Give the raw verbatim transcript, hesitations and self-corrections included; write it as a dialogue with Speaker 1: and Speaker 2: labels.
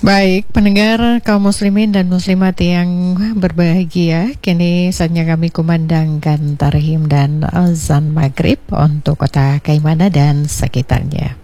Speaker 1: Baik, pendengar kaum muslimin dan muslimat yang berbahagia, kini saatnya kami kumandangkan tarhim dan azan maghrib untuk kota Kaimana dan sekitarnya.